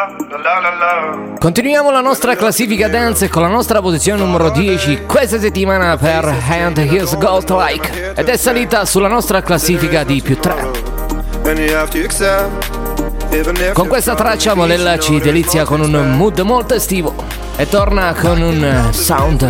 Continuiamo la nostra classifica dance con la nostra posizione numero 10 questa settimana per And Here's Goes Like, ed è salita sulla nostra classifica di più 3. Con questa traccia Molella ci delizia con un mood molto estivo e torna con un sound